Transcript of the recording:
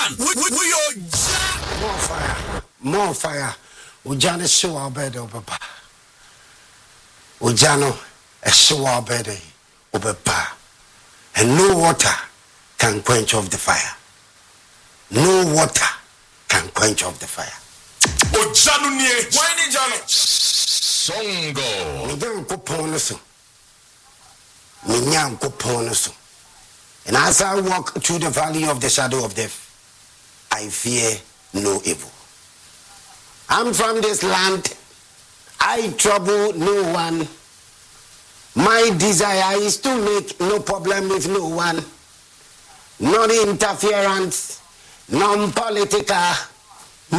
one. We are more fire. More fire. Ujana show our bed over. Ujano a show our bed over. And no water can quench off the fire. No water can quench off the fire. Ojano nie. Why ni jano? Songo. Minyanko. And as I walk through the valley of the shadow of death, I fear no evil. I'm from this land. I trouble no one. My desire is to make no problem with no one. Non-interference, non-political,